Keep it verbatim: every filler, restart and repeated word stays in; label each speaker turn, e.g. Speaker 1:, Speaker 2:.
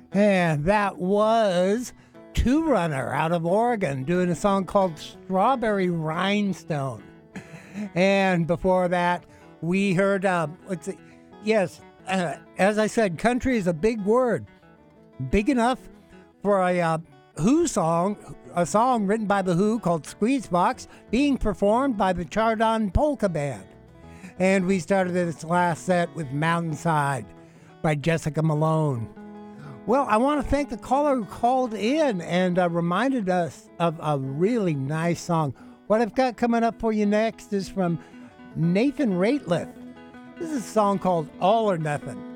Speaker 1: And that was Two Runner out of Oregon doing a song called Strawberry Rhinestone. And before that, we heard, uh, let's see, yes, uh, as I said, country is a big word. Big enough for a uh, Who song, a song written by The Who called Squeezebox, being performed by the Chardon Polka Band. And we started this last set with Mountainside by Jessica Malone. Well, I want to thank the caller who called in and uh, reminded us of a really nice song. What I've got coming up for you next is from Nathan Rateliff. This is a song called All or Nothing.